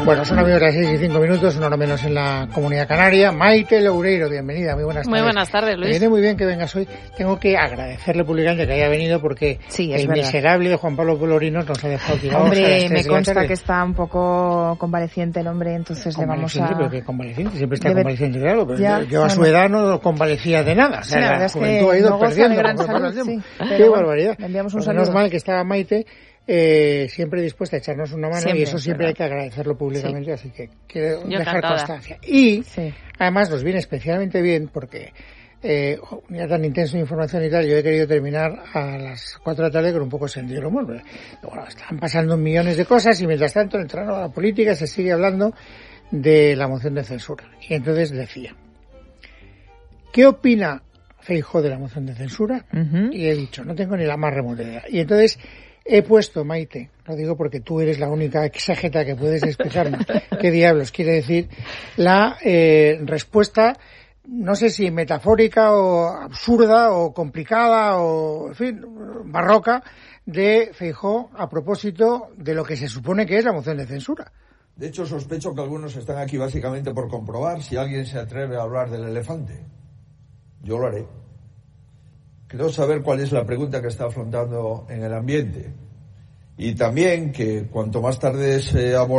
Bueno, son amigos de las 6:05, una hora menos en la Comunidad Canaria. Maite Loureiro, bienvenida, muy buenas tardes. Muy buenas tardes, Luis. Me viene muy bien que vengas hoy. Tengo que agradecerle públicamente que haya venido porque sí, el verdad. Miserable de Juan Pablo Polorinos nos ha dejado tirados. Hombre, me consta que está un poco convaleciente el hombre, entonces le vamos a... Pero que convaleciente, siempre está convaleciente, claro, pero ya, yo a su edad no convalecía de nada. O sea, sí, la juventud ha ido perdiendo. Qué barbaridad. Le enviamos un saludo. saludo. Menos mal que estaba Maite... siempre dispuesta a echarnos una mano, y eso siempre hay que agradecerlo públicamente, así que quiero dejar constancia. Y además nos viene especialmente bien porque ya tan intenso de información y tal, yo he querido terminar a las 4 de la tarde con un poco de sentido del humor. Bueno, están pasando millones de cosas y mientras tanto en el terreno de la política se sigue hablando de la moción de censura. Y entonces decía, ¿qué opina Feijóo de la moción de censura? Y he dicho, no tengo ni la más remota idea. Y entonces he puesto, Maite, lo digo porque tú eres la única exégeta que puedes explicarme qué diablos quiere decir la respuesta, no sé si metafórica o absurda o complicada o, en fin, barroca de Feijóo a propósito de lo que se supone que es la moción de censura. De hecho, sospecho que algunos están aquí básicamente por comprobar si alguien se atreve a hablar del elefante. Yo lo haré. Quiero saber cuál es la pregunta que está afrontando en el ambiente. Y también que cuanto más tardes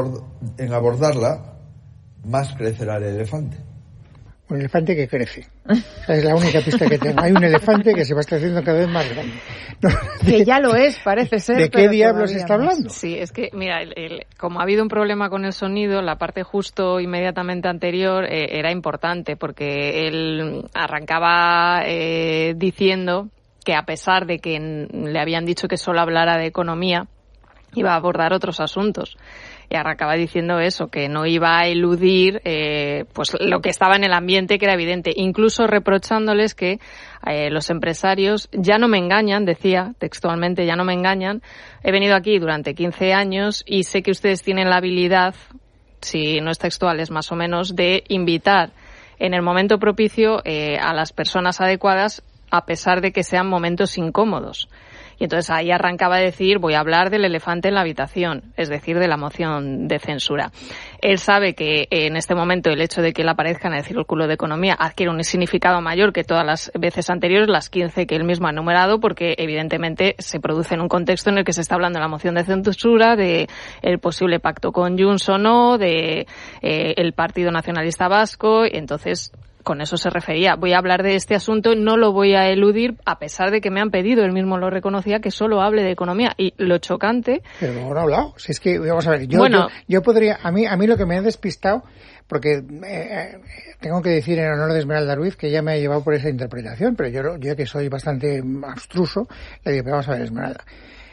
en abordarla, más crecerá el elefante. Un elefante que crece. Esa es la única pista que tengo. Hay un elefante que se va a estar haciendo cada vez más grande. Que ya lo es, parece ser. ¿De qué diablos está hablando? Sí, es que, mira, como ha habido un problema con el sonido, la parte justo inmediatamente anterior era importante porque él arrancaba diciendo que a pesar de que le habían dicho que solo hablara de economía, iba a abordar otros asuntos. Y arrancaba diciendo eso, que no iba a eludir pues lo que estaba en el ambiente, que era evidente, incluso reprochándoles que los empresarios ya no me engañan, decía textualmente, ya no me engañan, he venido aquí durante 15 años y sé que ustedes tienen la habilidad, si no es textual, es más o menos, de invitar en el momento propicio a las personas adecuadas, a pesar de que sean momentos incómodos. Y entonces ahí arrancaba a decir, voy a hablar del elefante en la habitación, es decir, de la moción de censura. Él sabe que en este momento el hecho de que él aparezca en el Círculo de Economía adquiere un significado mayor que todas las veces anteriores, las 15 que él mismo ha enumerado, porque evidentemente se produce en un contexto en el que se está hablando de la moción de censura, de el posible pacto con Junts o no, de el Partido Nacionalista Vasco, entonces con eso se refería. Voy a hablar de este asunto, no lo voy a eludir, a pesar de que me han pedido, él mismo lo reconocía, que solo hable de economía. Y lo chocante... Pero no ha hablado. Si es que, vamos a ver, yo podría... A mí lo que me ha despistado, porque tengo que decir en honor de Esmeralda Ruiz que ella me ha llevado por esa interpretación, pero yo que soy bastante abstruso, le digo, pero vamos a ver, Esmeralda.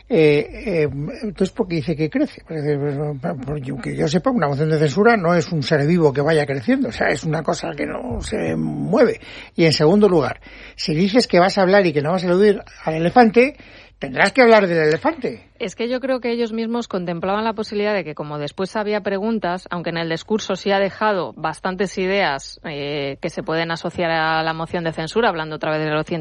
Entonces, ¿por qué dice que crece? Porque yo sepa, una moción de censura no es un ser vivo que vaya creciendo, o sea, es una cosa que no se mueve. Y en segundo lugar, si dices que vas a hablar y que no vas a eludir al elefante, tendrás que hablar del elefante. Es que yo creo que ellos mismos contemplaban la posibilidad de que, como después había preguntas, aunque en el discurso sí ha dejado bastantes ideas que se pueden asociar a la moción de censura, hablando otra vez de los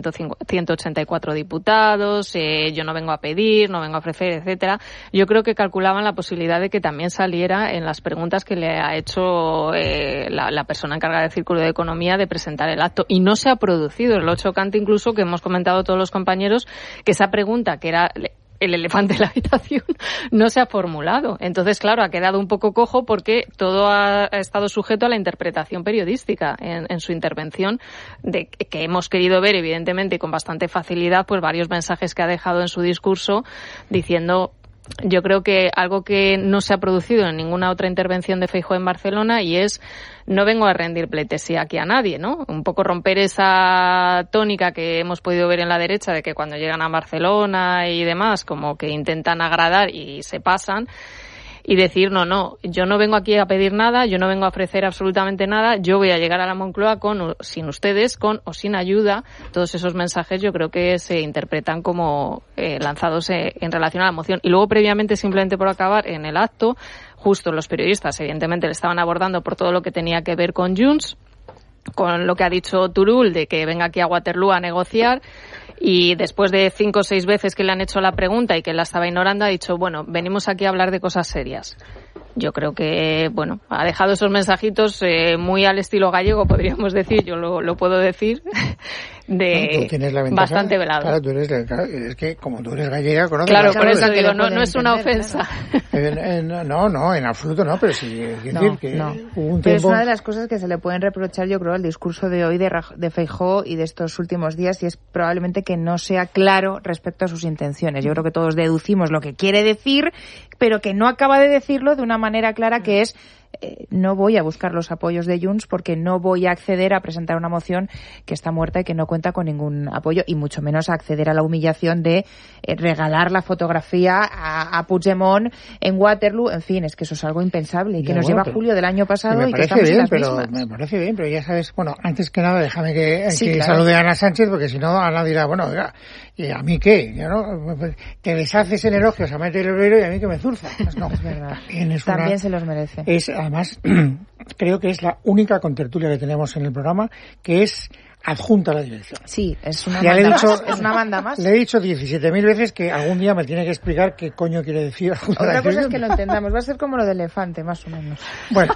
184 diputados, yo no vengo a pedir, no vengo a ofrecer, etcétera. Yo creo que calculaban la posibilidad de que también saliera en las preguntas que le ha hecho la persona encargada del Círculo de Economía de presentar el acto. Y no se ha producido. Es lo chocante incluso que hemos comentado todos los compañeros, que esa pregunta, que era el elefante en la habitación, no se ha formulado. Entonces, claro, ha quedado un poco cojo porque todo ha estado sujeto a la interpretación periodística en su intervención, de que hemos querido ver, evidentemente, con bastante facilidad, pues varios mensajes que ha dejado en su discurso diciendo... Yo creo que algo que no se ha producido en ninguna otra intervención de Feijóo en Barcelona, y es, no vengo a rendir pleitesía aquí a nadie, ¿no? Un poco romper esa tónica que hemos podido ver en la derecha de que cuando llegan a Barcelona y demás, como que intentan agradar y se pasan. Y decir, no, yo no vengo aquí a pedir nada, yo no vengo a ofrecer absolutamente nada, yo voy a llegar a la Moncloa sin ustedes, con o sin ayuda. Todos esos mensajes yo creo que se interpretan como lanzados en relación a la moción. Y luego, previamente, simplemente por acabar, en el acto, justo los periodistas, evidentemente, le estaban abordando por todo lo que tenía que ver con Junts, con lo que ha dicho Turull de que venga aquí a Waterloo a negociar. Y después de 5 o 6 veces que le han hecho la pregunta y que la estaba ignorando, ha dicho, bueno, venimos aquí a hablar de cosas serias. Yo creo que, bueno, ha dejado esos mensajitos muy al estilo gallego, podríamos decir, yo lo puedo decir, bastante velado. Claro, es que como tú eres gallega, conoces. Claro, por eso digo, no es una ofensa. No, en absoluto no, pero sí, decir que hubo un tiempo... Pero es una de las cosas que se le pueden reprochar, yo creo, al discurso de hoy de Feijóo y de estos últimos días, y es probablemente que no sea claro respecto a sus intenciones. Yo creo que todos deducimos lo que quiere decir, pero que no acaba de decirlo de una manera clara, que es no voy a buscar los apoyos de Junts porque no voy a acceder a presentar una moción que está muerta y que no cuenta con ningún apoyo, y mucho menos a acceder a la humillación de regalar la fotografía a Puigdemont en Waterloo. En fin, es que eso es algo impensable y que nos lleva a julio del año pasado y que estamos en las mismas. Me parece bien, pero ya sabes, bueno, antes que nada déjame que salude a Ana Sánchez, porque si no Ana dirá, bueno, oiga, ¿y a mí qué? ¿Ya no? Te deshaces en elogios a Maite Rivero y a mí que me zurza. Pues no, es verdad. También se los merece. Además, creo que es la única contertulia que tenemos en el programa que es adjunta a la dirección. Sí, es una banda más. Le he dicho 17.000 veces que algún día me tiene que explicar qué coño quiere decir adjunta a la dirección. Otra cosa es que lo entendamos, va a ser como lo del elefante, más o menos. Bueno,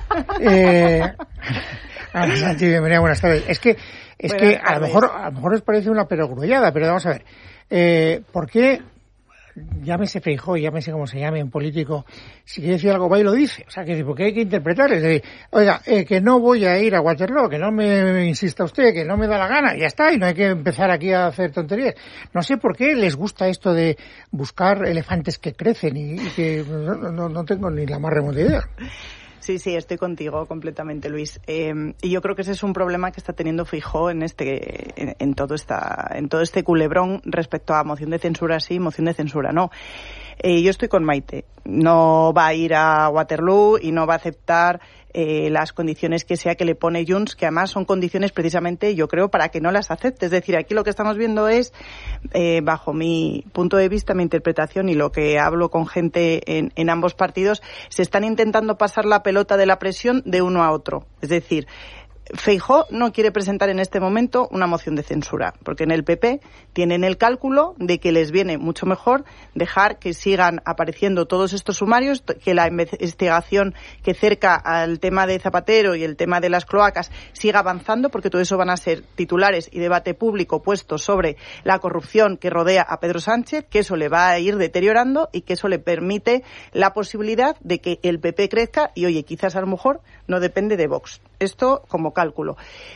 Santi, bienvenida, buenas tardes. Es que a lo mejor os parece una perogrullada, pero vamos a ver. ¿Por qué? Llámese Feijóo, llámese como se llame un político, si quiere decir algo va y lo dice, o sea, que porque hay que interpretar, es decir, oiga, que no voy a ir a Waterloo, que no me insista usted, que no me da la gana, ya está, y no hay que empezar aquí a hacer tonterías. No sé por qué les gusta esto de buscar elefantes que crecen y que no tengo ni la más remota idea. Sí, estoy contigo completamente, Luis. Y yo creo que ese es un problema que está teniendo Feijóo en todo este culebrón respecto a moción de censura sí, moción de censura no. Yo estoy con Maite. No va a ir a Waterloo y no va a aceptar las condiciones que sea que le pone Junts, que además son condiciones precisamente, yo creo, para que no las acepte. Es decir, aquí lo que estamos viendo es, bajo mi punto de vista, mi interpretación y lo que hablo con gente en ambos partidos, se están intentando pasar la pelota de la presión de uno a otro. Es decir, Feijóo no quiere presentar en este momento una moción de censura, porque en el PP tienen el cálculo de que les viene mucho mejor dejar que sigan apareciendo todos estos sumarios, que la investigación que cerca al tema de Zapatero y el tema de las cloacas siga avanzando, porque todo eso van a ser titulares y debate público puesto sobre la corrupción que rodea a Pedro Sánchez, que eso le va a ir deteriorando y que eso le permite la posibilidad de que el PP crezca y, oye, quizás a lo mejor no depende de Vox. Esto como cálculo.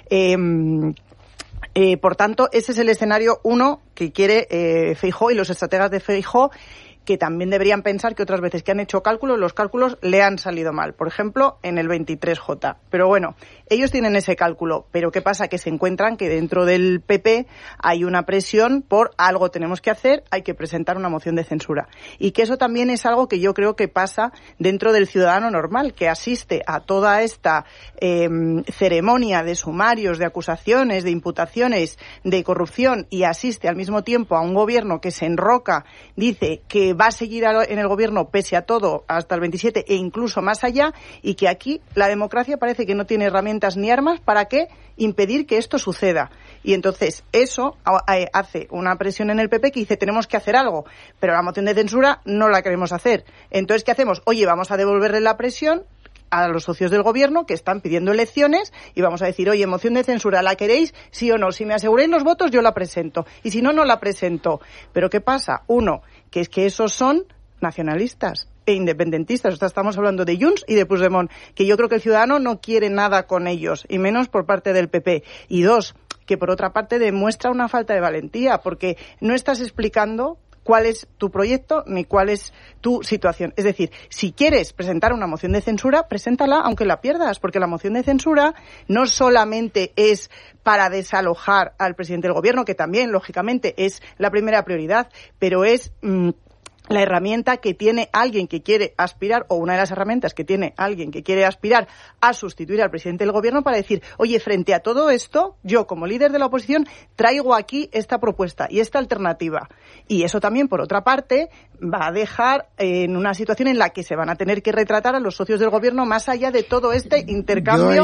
Por tanto, ese es el escenario 1 que quiere Feijóo y los estrategas de Feijóo, que también deberían pensar que otras veces que han hecho cálculos, los cálculos le han salido mal. Por ejemplo, en el 23J. Pero bueno, ellos tienen ese cálculo. Pero ¿qué pasa? Que se encuentran que dentro del PP hay una presión por algo tenemos que hacer, hay que presentar una moción de censura. Y que eso también es algo que yo creo que pasa dentro del ciudadano normal, que asiste a toda esta ceremonia de sumarios, de acusaciones, de imputaciones, de corrupción, y asiste al mismo tiempo a un gobierno que se enroca, dice que va a seguir en el gobierno pese a todo hasta el 27 e incluso más allá, y que aquí la democracia parece que no tiene herramientas ni armas para impedir que esto suceda. Y entonces eso hace una presión en el PP que dice tenemos que hacer algo, pero la moción de censura no la queremos hacer. Entonces, ¿qué hacemos? Oye, vamos a devolverle la presión a los socios del gobierno que están pidiendo elecciones y vamos a decir, oye, moción de censura, ¿la queréis? Sí o no. Si me aseguráis los votos, yo la presento. Y si no, no la presento. Pero ¿qué pasa? Uno, que es que esos son nacionalistas e independentistas. O sea, estamos hablando de Junts y de Puigdemont, que yo creo que el ciudadano no quiere nada con ellos, y menos por parte del PP. Y dos, que por otra parte demuestra una falta de valentía, porque no estás explicando cuál es tu proyecto ni cuál es tu situación. Es decir, si quieres presentar una moción de censura, preséntala aunque la pierdas, porque la moción de censura no solamente es para desalojar al presidente del gobierno, que también, lógicamente, es la primera prioridad, pero es la herramienta que tiene alguien que quiere aspirar, o una de las herramientas que tiene alguien que quiere aspirar a sustituir al presidente del gobierno para decir, oye, frente a todo esto, yo como líder de la oposición traigo aquí esta propuesta y esta alternativa. Y eso también, por otra parte, va a dejar en una situación en la que se van a tener que retratar a los socios del gobierno más allá de todo este intercambio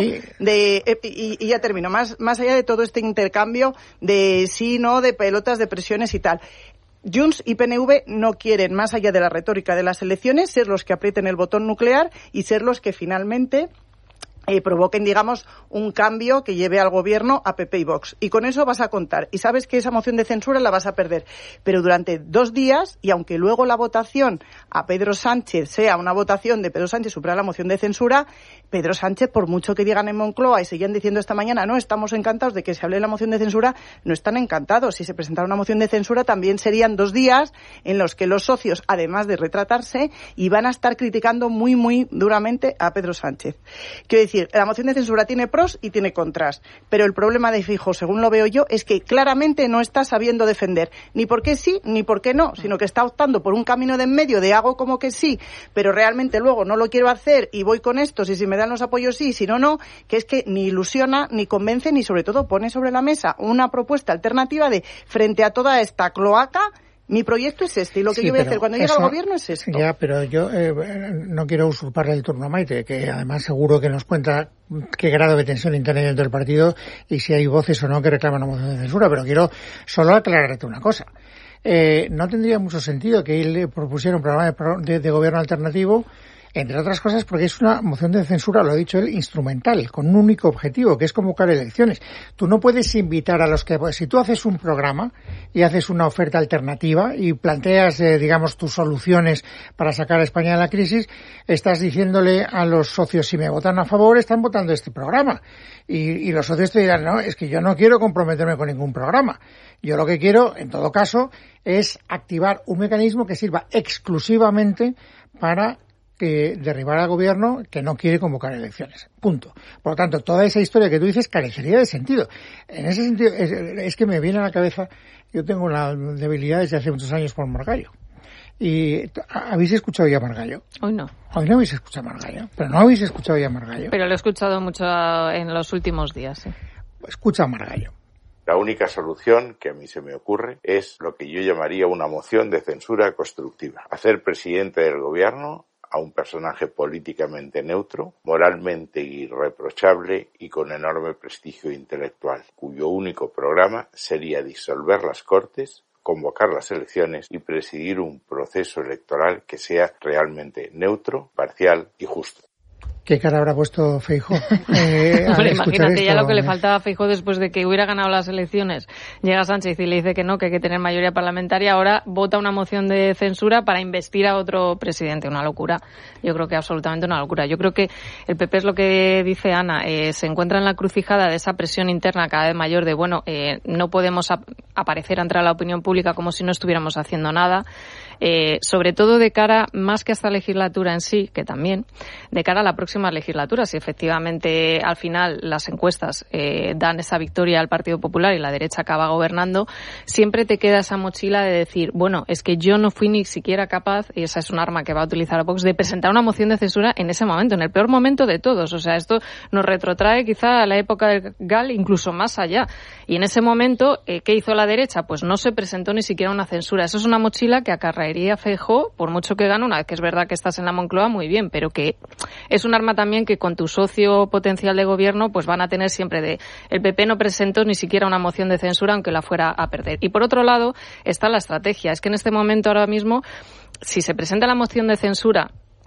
y ya termino, más allá de todo este intercambio de sí, no, de pelotas, de presiones y tal. Junts y PNV no quieren, más allá de la retórica de las elecciones, ser los que aprieten el botón nuclear y ser los que finalmente provoquen, digamos, un cambio que lleve al gobierno a PP y Vox. Y con eso vas a contar. Y sabes que esa moción de censura la vas a perder. Pero durante 2 días, y aunque luego la votación a Pedro Sánchez sea una votación de Pedro Sánchez superar la moción de censura, Pedro Sánchez, por mucho que digan en Moncloa y seguían diciendo esta mañana, no, estamos encantados de que se hable de la moción de censura, no están encantados. Si se presentara una moción de censura, también serían 2 días en los que los socios, además de retratarse, iban a estar criticando muy, muy duramente a Pedro Sánchez. Quiero decir, la moción de censura tiene pros y tiene contras, pero el problema de Feijóo, según lo veo yo, es que claramente no está sabiendo defender ni por qué sí ni por qué no, sino que está optando por un camino de en medio de hago como que sí, pero realmente luego no lo quiero hacer y voy con estos y si me dan los apoyos sí, si no, no, que es que ni ilusiona, ni convence, ni sobre todo pone sobre la mesa una propuesta alternativa de frente a toda esta cloaca. Mi proyecto es este y lo que yo voy a hacer cuando llegue al gobierno es esto. Ya, pero yo no quiero usurparle el turno a Maite, que además seguro que nos cuenta qué grado de tensión interna hay dentro del partido y si hay voces o no que reclaman una moción de censura, pero quiero solo aclararte una cosa. No tendría mucho sentido que él le propusiera un programa de gobierno alternativo, entre otras cosas porque es una moción de censura, lo ha dicho él, instrumental, con un único objetivo, que es convocar elecciones. Tú no puedes invitar a los que... Si tú haces un programa y haces una oferta alternativa y planteas, digamos, tus soluciones para sacar a España de la crisis, estás diciéndole a los socios, si me votan a favor, están votando este programa. Y los socios te dirán, no, es que yo no quiero comprometerme con ningún programa. Yo lo que quiero, en todo caso, es activar un mecanismo que sirva exclusivamente para derribar al gobierno que no quiere convocar elecciones. Punto. Por lo tanto, toda esa historia que tú dices carecería de sentido. En ese sentido, es que me viene a la cabeza, yo tengo una debilidad desde hace muchos años por Margallo. ¿Y habéis escuchado ya Margallo? Hoy no. Hoy no habéis escuchado Margallo. Pero no habéis escuchado ya Margallo. Pero lo he escuchado mucho en los últimos días, sí. Escucha Margallo. La única solución que a mí se me ocurre es lo que yo llamaría una moción de censura constructiva. Hacer presidente del gobierno a un personaje políticamente neutro, moralmente irreprochable y con enorme prestigio intelectual, cuyo único programa sería disolver las Cortes, convocar las elecciones y presidir un proceso electoral que sea realmente neutro, parcial y justo. ¿Qué cara habrá puesto Feijóo? Hombre, imagínate ya lo que le faltaba a Feijóo después de que hubiera ganado las elecciones. Llega Sánchez y le dice que no, que hay que tener mayoría parlamentaria. Ahora vota una moción de censura para investir a otro presidente. Una locura. Yo creo que absolutamente una locura. Yo creo que el PP es lo que dice Ana. Se encuentra en la crucijada de esa presión interna cada vez mayor de, bueno, no podemos aparecer ante la opinión pública como si no estuviéramos haciendo nada. Sobre todo de cara, más que a esta legislatura en sí, que también, de cara a la próxima legislatura, si efectivamente al final las encuestas dan esa victoria al Partido Popular y la derecha acaba gobernando, siempre te queda esa mochila de decir, bueno, es que yo no fui ni siquiera capaz, y esa es un arma que va a utilizar a Vox, de presentar una moción de censura en ese momento, en el peor momento de todos. O sea, esto nos retrotrae quizá a la época del GAL, incluso más allá. Y en ese momento, ¿qué hizo la derecha? Pues no se presentó ni siquiera una censura. Eso es una mochila que acarrea Feijóo, por mucho que gane, una vez que es verdad que estás en la Moncloa, muy bien, pero que es un arma también que con tu socio potencial de gobierno pues van a tener siempre de el PP no presentó ni siquiera una moción de censura aunque la fuera a perder. Y por otro lado está la estrategia. Es que en este momento ahora mismo, si se presenta la moción de censura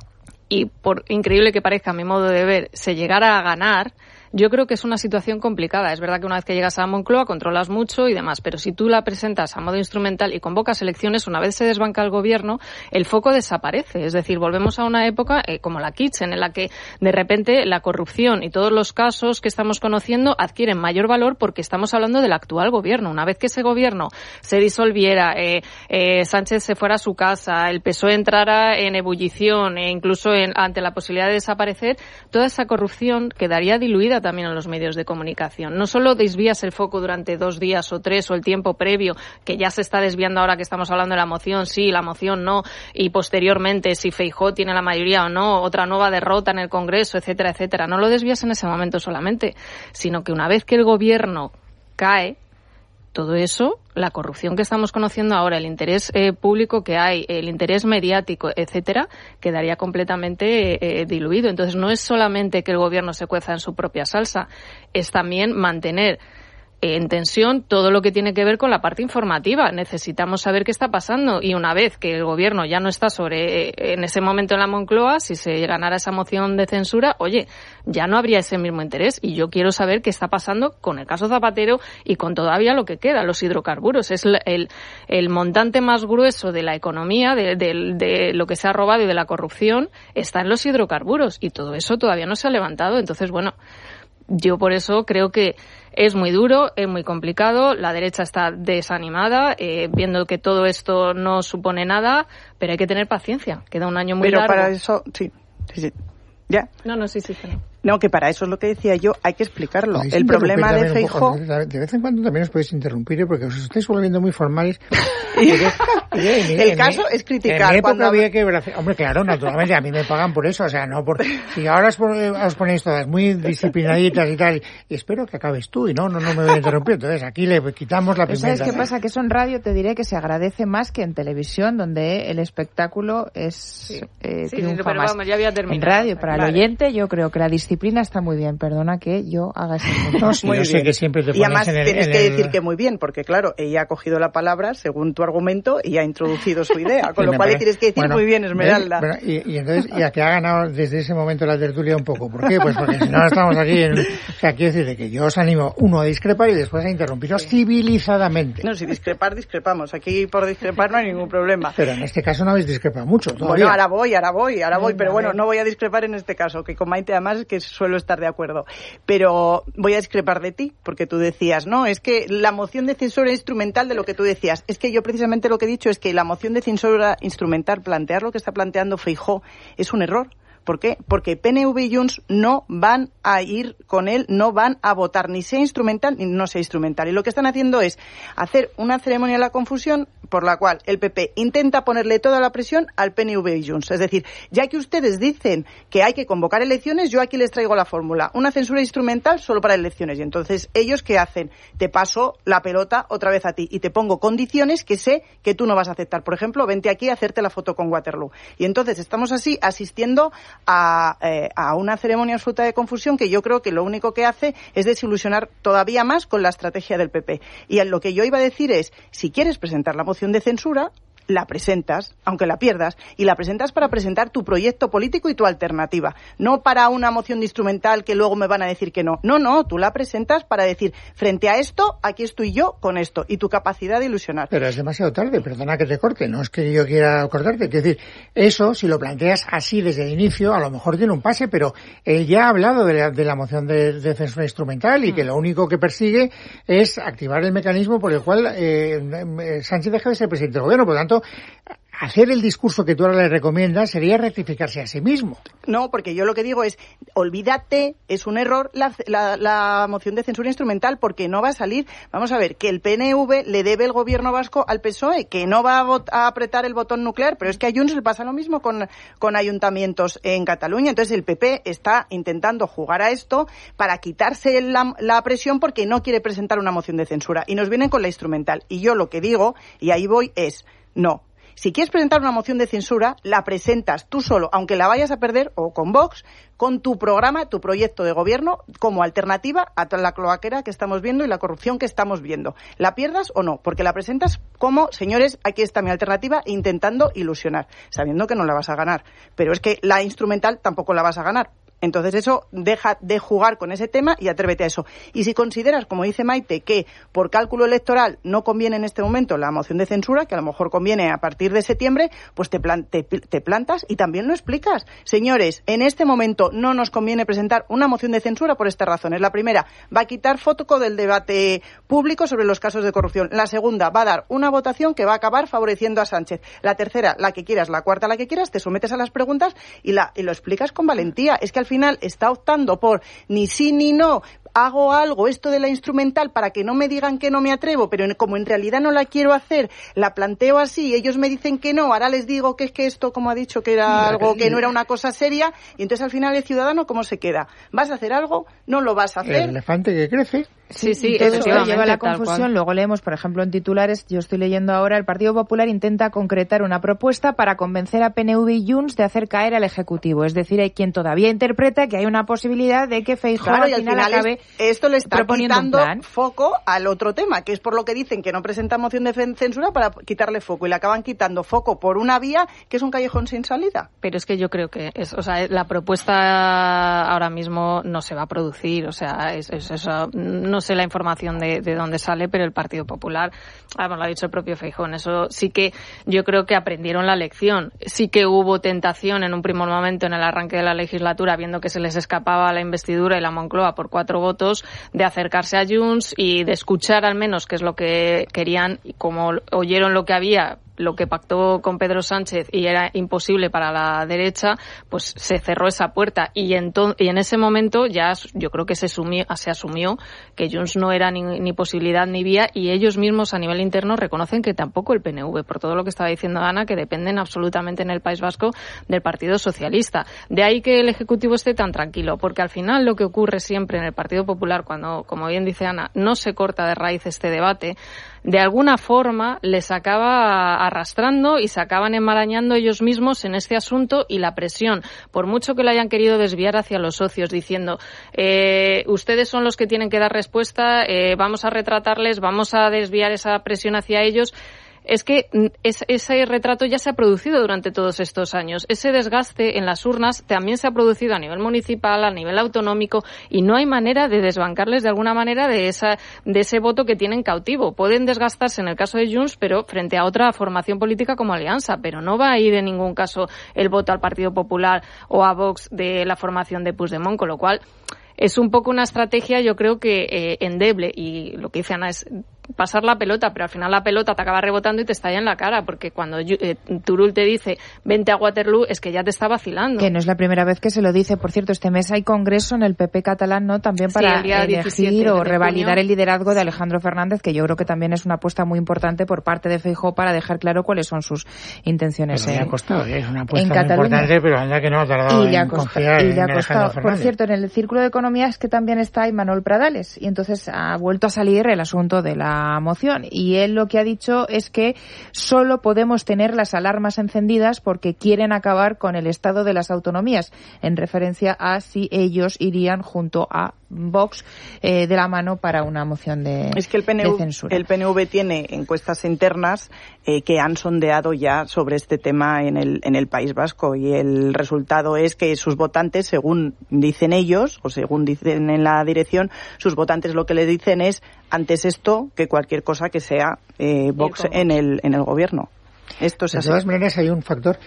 y por increíble que parezca a mi modo de ver, se llegara a ganar, yo creo que es una situación complicada. Es verdad que una vez que llegas a Moncloa controlas mucho y demás, pero si tú la presentas a modo instrumental y convocas elecciones, una vez se desbanca el gobierno, el foco desaparece. Es decir, volvemos a una época como la Kitchen, en la que de repente la corrupción y todos los casos que estamos conociendo adquieren mayor valor porque estamos hablando del actual gobierno. Una vez que ese gobierno se disolviera, Sánchez se fuera a su casa, el PSOE entrara en ebullición e incluso ante la posibilidad de desaparecer, toda esa corrupción quedaría diluida también en los medios de comunicación. No solo desvías el foco durante 2 días o 3 o el tiempo previo, que ya se está desviando ahora que estamos hablando de la moción, sí, la moción no, y posteriormente si Feijóo tiene la mayoría o no, otra nueva derrota en el Congreso, etcétera, etcétera. No lo desvías en ese momento solamente, sino que una vez que el gobierno cae, todo eso, la corrupción que estamos conociendo ahora, el interés público que hay, el interés mediático, etcétera, quedaría completamente diluido. Entonces, no es solamente que el gobierno se cueza en su propia salsa, es también mantener en tensión todo lo que tiene que ver con la parte informativa. Necesitamos saber qué está pasando y una vez que el gobierno ya no está en ese momento en la Moncloa, si se ganara esa moción de censura, oye, ya no habría ese mismo interés y yo quiero saber qué está pasando con el caso Zapatero y con todavía lo que queda, los hidrocarburos. Es el montante más grueso de la economía, de lo que se ha robado y de la corrupción, está en los hidrocarburos y todo eso todavía no se ha levantado. Entonces, bueno, yo por eso creo que es muy duro, es muy complicado, la derecha está desanimada, viendo que todo esto no supone nada, pero hay que tener paciencia, queda un año muy largo. Pero para eso, sí. ¿Ya? No, sí. No, que para eso es lo que decía yo, hay que explicarlo. El problema de Feijóo... De vez en cuando también os podéis interrumpir, porque os estáis volviendo muy formales. El caso es criticar. En época había que... Hombre, claro, naturalmente, a mí me pagan por eso, o sea, no por... Si ahora os ponéis todas muy disciplinaditas y tal, y espero que acabes tú, y no me voy a interrumpir. Entonces, aquí le quitamos la primera. ¿Sabes qué pasa? Que eso en radio te diré que se agradece más que en televisión, donde el espectáculo es triunfa pero más. Vamos, ya había terminado. En radio, para el oyente, yo creo que la disciplina está muy bien. Perdona que yo haga ese punto. No, sí, yo sé que siempre te pones y además tienes que decir que muy bien, porque claro, ella ha cogido la palabra según tu argumento y ha introducido su idea, con lo cual le tienes que decir muy bien, Esmeralda. Y entonces, ya que ha ganado desde ese momento la tertulia un poco. ¿Por qué? Pues porque si no estamos aquí o sea, quiero decir que yo os animo, uno, a discrepar y después a interrumpiros civilizadamente. No, si discrepamos. Aquí por discrepar no hay ningún problema. Pero en este caso no habéis discrepado mucho todavía. Bueno, ahora voy, pero bueno, no voy a discrepar en este caso, que con Maite además es que suelo estar de acuerdo. Pero voy a discrepar de ti, porque tú decías, no, es que la moción de censura instrumental de lo que tú decías. Es que yo precisamente lo que he dicho es que la moción de censura instrumental, plantear lo que está planteando Feijóo, es un error. ¿Por qué? Porque PNV y Junts no van a ir con él, no van a votar ni sea instrumental ni no sea instrumental. Y lo que están haciendo es hacer una ceremonia de la confusión por la cual el PP intenta ponerle toda la presión al PNV y Junts. Es decir, ya que ustedes dicen que hay que convocar elecciones, yo aquí les traigo la fórmula. Una censura instrumental solo para elecciones. Y entonces, ¿ellos qué hacen? Te paso la pelota otra vez a ti y te pongo condiciones que sé que tú no vas a aceptar. Por ejemplo, vente aquí a hacerte la foto con Waterloo. Y entonces estamos así asistiendo a una ceremonia absoluta de confusión que yo creo que lo único que hace es desilusionar todavía más con la estrategia del PP. Y lo que yo iba a decir es, si quieres presentar la moción de censura, la presentas, aunque la pierdas, y la presentas para presentar tu proyecto político y tu alternativa, no para una moción de instrumental que luego me van a decir que no. No, tú la presentas para decir, frente a esto, aquí estoy yo con esto, y tu capacidad de ilusionar. Pero es demasiado tarde, perdona que te corte, no es que yo quiera cortarte, quiero decir, eso, si lo planteas así desde el inicio, a lo mejor tiene un pase, pero él ya ha hablado de la moción de censura instrumental y que lo único que persigue es activar el mecanismo por el cual Sánchez deja de ser presidente del gobierno, por lo tanto, hacer el discurso que tú ahora le recomiendas sería rectificarse a sí mismo. No, porque yo lo que digo es, olvídate, es un error la moción de censura instrumental porque no va a salir. Vamos a ver, que el PNV le debe el gobierno vasco al PSOE, que no va a apretar el botón nuclear, pero es que a Junts le pasa lo mismo con ayuntamientos en Cataluña. Entonces el PP está intentando jugar a esto para quitarse la presión porque no quiere presentar una moción de censura. Y nos vienen con la instrumental. Y yo lo que digo, y ahí voy, es, no. Si quieres presentar una moción de censura, la presentas tú solo, aunque la vayas a perder, o con Vox, con tu programa, tu proyecto de gobierno, como alternativa a la cloaquera que estamos viendo y la corrupción que estamos viendo. ¿La pierdas o no? Porque la presentas como, señores, aquí está mi alternativa, intentando ilusionar, sabiendo que no la vas a ganar. Pero es que la instrumental tampoco la vas a ganar. Entonces eso, deja de jugar con ese tema y atrévete a eso. Y si consideras, como dice Maite, que por cálculo electoral no conviene en este momento la moción de censura, que a lo mejor conviene a partir de septiembre, pues te plantas y también lo explicas. Señores, en este momento no nos conviene presentar una moción de censura por estas razones. La primera, va a quitar foco del debate público sobre los casos de corrupción. La segunda, va a dar una votación que va a acabar favoreciendo a Sánchez. La tercera, la que quieras. La cuarta, la que quieras. Te sometes a las preguntas y lo explicas con valentía. Es que al al final está optando por ni sí ni no, hago algo, esto de la instrumental, para que no me digan que no me atrevo, pero como en realidad no la quiero hacer, la planteo así, ellos me dicen que no, ahora les digo que es que esto, como ha dicho, que era algo que no era una cosa seria, y entonces al final el ciudadano, ¿cómo se queda? ¿Vas a hacer algo? ¿No lo vas a hacer? El elefante que crece. Sí, eso lleva a la confusión. Luego leemos, por ejemplo, en titulares, yo estoy leyendo ahora, el Partido Popular intenta concretar una propuesta para convencer a PNV y Junts de hacer caer al Ejecutivo. Es decir, hay quien todavía interpreta que hay una posibilidad de que Feijóo al final acabe esto le está quitando foco al otro tema, que es por lo que dicen que no presentan moción de censura para quitarle foco, y le acaban quitando foco por una vía que es un callejón sin salida. Pero es que yo creo que la propuesta ahora mismo no se va a producir, eso, no sé la información de dónde sale, pero el Partido Popular, lo ha dicho el propio Feijóo, eso sí que yo creo que aprendieron la lección. Sí que hubo tentación en un primer momento en el arranque de la legislatura, viendo que se les escapaba la investidura y la Moncloa por 4 votos, de acercarse a Junts y de escuchar al menos qué es lo que querían, y como oyeron lo que había, lo que pactó con Pedro Sánchez y era imposible para la derecha, pues se cerró esa puerta y en ese momento ya yo creo que se asumió que Junts no era ni posibilidad ni vía, y ellos mismos a nivel interno reconocen que tampoco el PNV, por todo lo que estaba diciendo Ana, que dependen absolutamente en el País Vasco del Partido Socialista. De ahí que el Ejecutivo esté tan tranquilo, porque al final lo que ocurre siempre en el Partido Popular, cuando, como bien dice Ana, no se corta de raíz este debate, de alguna forma les acaba arrastrando y se acaban enmarañando ellos mismos en este asunto, y la presión, por mucho que la hayan querido desviar hacia los socios, diciendo ustedes son los que tienen que dar respuesta, vamos a retratarles, vamos a desviar esa presión hacia ellos. Es que ese retrato ya se ha producido durante todos estos años. Ese desgaste en las urnas también se ha producido a nivel municipal, a nivel autonómico, y no hay manera de desbancarles de alguna manera de ese voto que tienen cautivo. Pueden desgastarse en el caso de Junts, pero frente a otra formación política como Alianza, pero no va a ir en ningún caso el voto al Partido Popular o a Vox de la formación de Puigdemont, con lo cual es un poco una estrategia, yo creo que endeble, y lo que dice Ana es pasar la pelota, pero al final la pelota te acaba rebotando y te estalla en la cara, porque cuando Turull te dice vente a Waterloo, es que ya te está vacilando. Que no es la primera vez que se lo dice. Por cierto, este mes hay congreso en el PP catalán, ¿no? También para elegir o revalidar el liderazgo de Alejandro Fernández, que yo creo que también es una apuesta muy importante por parte de Feijóo para dejar claro cuáles son sus intenciones. Pero le ha costado, es una apuesta muy importante, pero anda que no ha tardado en confiar en Alejandro Fernández. Por cierto, en el Círculo de Economía es que también está Imanol Pradales, y entonces ha vuelto a salir el asunto de la moción, y él lo que ha dicho es que solo podemos tener las alarmas encendidas porque quieren acabar con el estado de las autonomías, en referencia a si ellos irían junto a Vox de la mano para una moción de censura. El PNV tiene encuestas internas que han sondeado ya sobre este tema en el País Vasco, y el resultado es que sus votantes, según dicen ellos o según dicen en la dirección, sus votantes lo que le dicen es antes esto que cualquier cosa que sea Vox en el gobierno. Esto es así. De todas maneras hay un factor,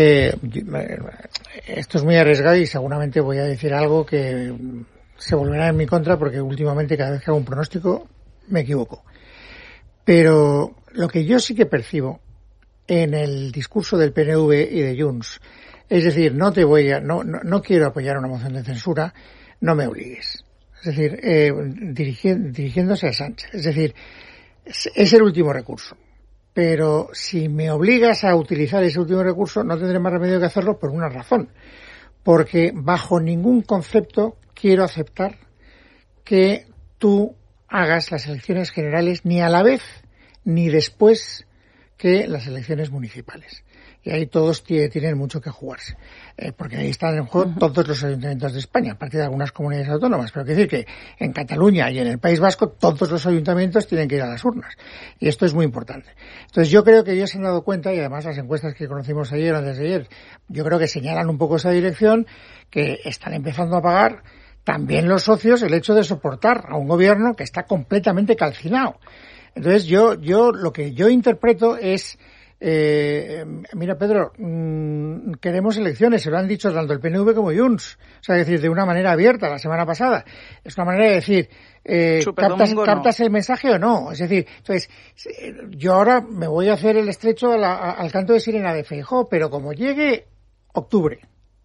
esto es muy arriesgado y seguramente voy a decir algo que se volverá en mi contra, porque últimamente cada vez que hago un pronóstico me equivoco. Pero lo que yo sí que percibo en el discurso del PNV y de Junts, es decir, no quiero apoyar una moción de censura, no me obligues. Es decir, dirigiéndose a Sánchez. Es decir, es el último recurso. Pero si me obligas a utilizar ese último recurso, no tendré más remedio que hacerlo por una razón. Porque bajo ningún concepto quiero aceptar que tú hagas las elecciones generales ni a la vez ni después que las elecciones municipales. Y ahí todos tienen mucho que jugarse, porque ahí están en juego todos los ayuntamientos de España, aparte de algunas comunidades autónomas. Pero quiero decir que en Cataluña y en el País Vasco todos los ayuntamientos tienen que ir a las urnas, y esto es muy importante. Entonces yo creo que ellos se han dado cuenta, y además las encuestas que conocimos ayer o antes de ayer, yo creo que señalan un poco esa dirección, que están empezando a pagar también los socios el hecho de soportar a un gobierno que está completamente calcinado. Entonces yo lo que yo interpreto es mira, Pedro, queremos elecciones, se lo han dicho tanto el PNV como Junts, o sea, es decir, de una manera abierta la semana pasada. Es una manera de decir, ¿captas el mensaje o no? Es decir, entonces, yo ahora me voy a hacer el estrecho al canto de sirena de Feijóo, pero como llegue octubre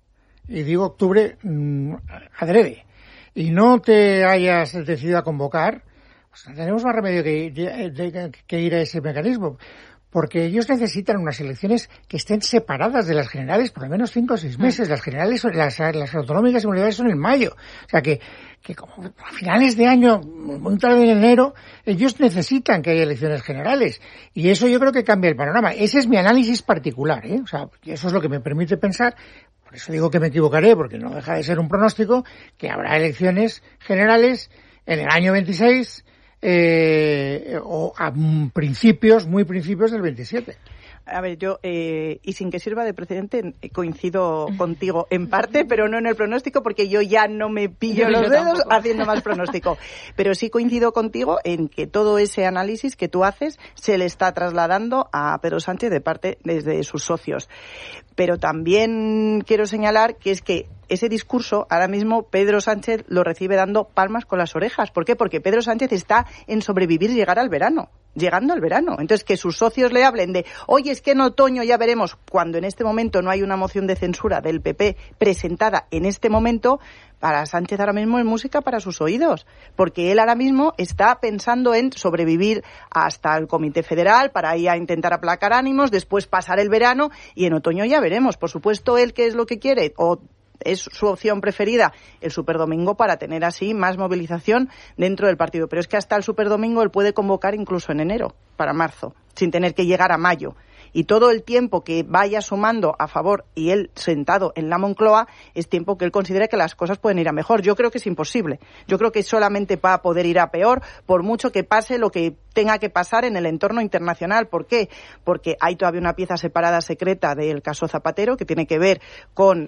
y digo octubre adrede, y no te hayas decidido a convocar, pues no tenemos más remedio que ir a ese mecanismo. Porque ellos necesitan unas elecciones que estén separadas de las generales por lo menos 5 o 6 meses. Las generales, las autonómicas y municipales son en mayo. O sea que como a finales de año, muy tarde en enero, ellos necesitan que haya elecciones generales. Y eso yo creo que cambia el panorama. Ese es mi análisis particular, ¿eh? O sea, eso es lo que me permite pensar, por eso digo que me equivocaré, porque no deja de ser un pronóstico, que habrá elecciones generales en el año 26, o a principios del 27. A ver, yo, y sin que sirva de precedente, coincido contigo en parte, pero no en el pronóstico, porque yo ya no me pillo los dedos haciendo más pronóstico. Pero sí coincido contigo en que todo ese análisis que tú haces se le está trasladando a Pedro Sánchez desde sus socios. Pero también quiero señalar que es que ese discurso ahora mismo Pedro Sánchez lo recibe dando palmas con las orejas. ¿Por qué? Porque Pedro Sánchez está en sobrevivir y llegando al verano. Entonces, que sus socios le hablen de, oye, es que en otoño ya veremos, cuando en este momento no hay una moción de censura del PP presentada en este momento, para Sánchez ahora mismo es música para sus oídos, porque él ahora mismo está pensando en sobrevivir hasta el Comité Federal para ir a intentar aplacar ánimos, después pasar el verano y en otoño ya veremos. Por supuesto, él, ¿qué es lo que quiere? O es su opción preferida, el Superdomingo, para tener así más movilización dentro del partido. Pero es que hasta el Superdomingo él puede convocar incluso en enero, para marzo, sin tener que llegar a mayo. Y todo el tiempo que vaya sumando a favor y él sentado en la Moncloa es tiempo que él considere que las cosas pueden ir a mejor. Yo creo que es imposible. Yo creo que solamente va a poder ir a peor, por mucho que pase lo que tenga que pasar en el entorno internacional. ¿Por qué? Porque hay todavía una pieza separada secreta del caso Zapatero que tiene que ver con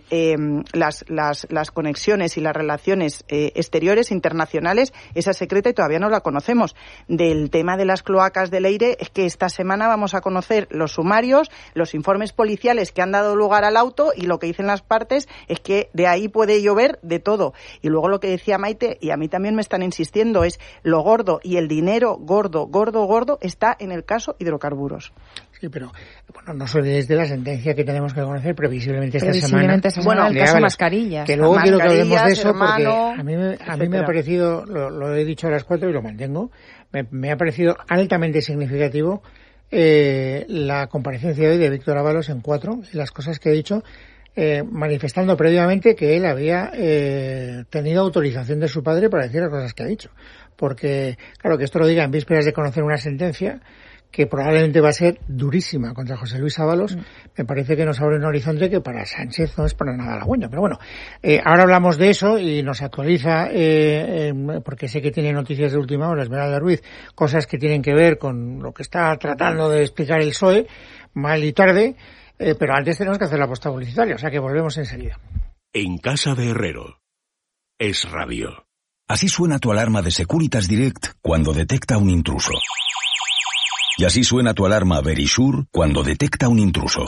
las conexiones y las relaciones exteriores, internacionales. Esa es secreta y todavía no la conocemos. Del tema de las cloacas del Eire, es que esta semana vamos a conocer los sumarios, los informes policiales que han dado lugar al auto, y lo que dicen las partes es que de ahí puede llover de todo. Y luego lo que decía Maite, y a mí también me están insistiendo, es lo gordo, y el dinero gordo está en el caso hidrocarburos. Sí, pero bueno, no solo desde la sentencia que tenemos que conocer previsiblemente esta semana. Bueno, el caso mascarillas. Que luego quiero que hablemos de eso, porque a mí me ha parecido, lo he dicho a las 4 y lo mantengo, me ha parecido altamente significativo la comparecencia hoy de Víctor Ábalos en 4 y las cosas que ha dicho, manifestando previamente que él había tenido autorización de su padre para decir las cosas que ha dicho. Porque, claro, que esto lo diga en vísperas de conocer una sentencia que probablemente va a ser durísima contra José Luis Ábalos, me parece que nos abre un horizonte que para Sánchez no es para nada halagüeño. Pero bueno, ahora hablamos de eso y nos actualiza, porque sé que tiene noticias de última hora, Esmeralda Ruiz, cosas que tienen que ver con lo que está tratando de explicar el PSOE, mal y tarde, pero antes tenemos que hacer la posta publicitaria, o sea que volvemos enseguida. En casa de Herrero, Es Radio. Así suena tu alarma de Securitas Direct cuando detecta un intruso. Y así suena tu alarma Verisure cuando detecta un intruso.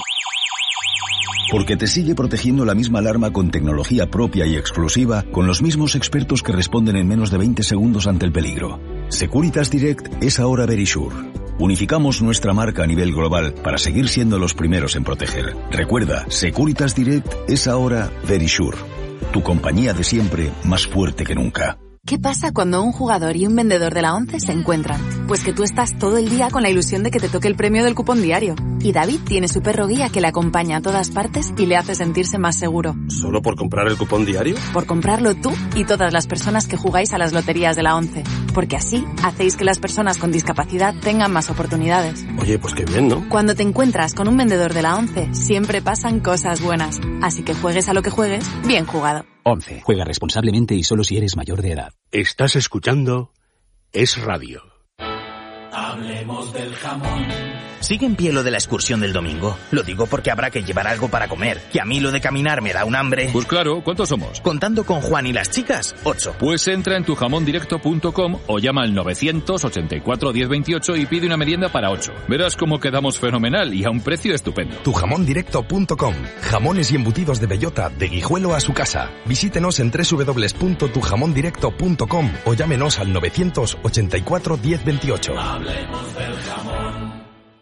Porque te sigue protegiendo la misma alarma con tecnología propia y exclusiva, con los mismos expertos que responden en menos de 20 segundos ante el peligro. Securitas Direct es ahora Verisure. Unificamos nuestra marca a nivel global para seguir siendo los primeros en proteger. Recuerda, Securitas Direct es ahora Verisure. Tu compañía de siempre, más fuerte que nunca. ¿Qué pasa cuando un jugador y un vendedor de la ONCE se encuentran? Pues que tú estás todo el día con la ilusión de que te toque el premio del cupón diario. Y David tiene su perro guía que le acompaña a todas partes y le hace sentirse más seguro. ¿Solo por comprar el cupón diario? Por comprarlo tú y todas las personas que jugáis a las loterías de la ONCE. Porque así hacéis que las personas con discapacidad tengan más oportunidades. Oye, pues qué bien, ¿no? Cuando te encuentras con un vendedor de la ONCE, siempre pasan cosas buenas. Así que juegues a lo que juegues, bien jugado. 11. Juega responsablemente y solo si eres mayor de edad. Estás escuchando Es Radio. Hablemos del jamón. ¿Sigue en pie lo de la excursión del domingo? Lo digo porque habrá que llevar algo para comer, que a mí lo de caminar me da un hambre. Pues claro, ¿cuántos somos? Contando con Juan y las chicas, 8. Pues entra en tujamondirecto.com o llama al 984 1028 y pide una merienda para 8. Verás cómo quedamos fenomenal y a un precio estupendo. Tujamondirecto.com. Jamones y embutidos de bellota, de Guijuelo a su casa. Visítenos en www.tujamondirecto.com o llámenos al 984 1028. Hablemos del jamón.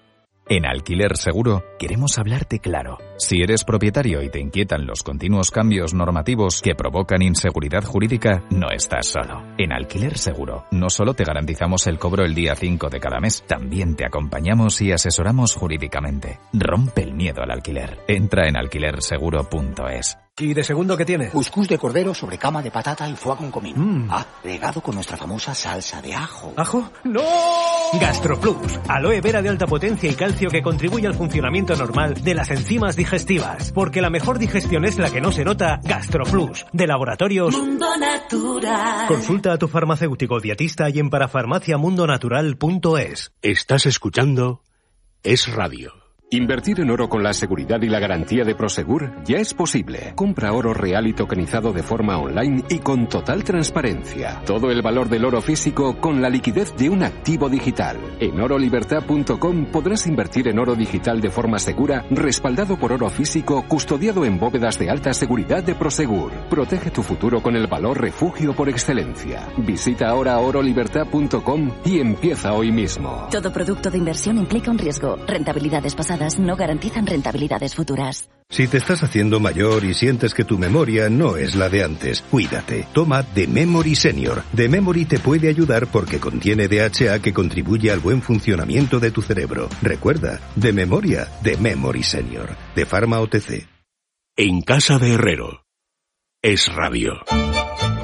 En Alquiler Seguro queremos hablarte claro. Si eres propietario y te inquietan los continuos cambios normativos que provocan inseguridad jurídica, no estás solo. En Alquiler Seguro no solo te garantizamos el cobro el día 5 de cada mes, también te acompañamos y asesoramos jurídicamente. Rompe el miedo al alquiler. Entra en alquilerseguro.es. ¿Y de segundo qué tiene? Cuscús de cordero sobre cama de patata y foie con comino. Regado con nuestra famosa salsa de ajo. ¿Ajo? ¡No! GastroPlus, aloe vera de alta potencia y calcio que contribuye al funcionamiento normal de las enzimas digestivas. Porque la mejor digestión es la que no se nota. GastroPlus, de Laboratorios Mundo Natural. Consulta a tu farmacéutico dietista y en parafarmaciamundonatural.es. Estás escuchando Es Radio. Invertir en oro con la seguridad y la garantía de Prosegur ya es posible. Compra oro real y tokenizado de forma online y con total transparencia. Todo el valor del oro físico con la liquidez de un activo digital. En orolibertad.com podrás invertir en oro digital de forma segura, respaldado por oro físico, custodiado en bóvedas de alta seguridad de Prosegur. Protege tu futuro con el valor refugio por excelencia. Visita ahora orolibertad.com y empieza hoy mismo. Todo producto de inversión implica un riesgo. Rentabilidades pasadas no garantizan rentabilidades futuras. Si te estás haciendo mayor y sientes que tu memoria no es la de antes, cuídate. Toma The Memory Senior. The Memory te puede ayudar porque contiene DHA que contribuye al buen funcionamiento de tu cerebro. Recuerda, de memoria, The Memory Senior. De Pharma OTC. En casa de Herrero. Es Radio.